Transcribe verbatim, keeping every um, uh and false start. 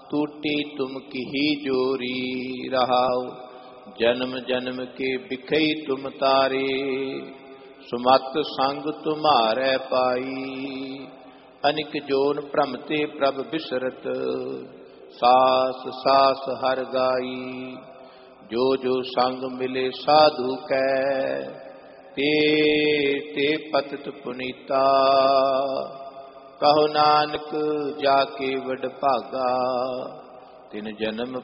टूटी तुम की जोरी। रहाओ जन्म जन्म के बिखई तुम तारे, सुमत संग तुम्हारे पाई। अनिक जोन भ्रमते प्रभ बिसरत, सास सास हर गाई। जो जो संग मिले साधु कै, ते ते पतित पुनीता। कहो नानक जाके वड भागा, तिन जन्म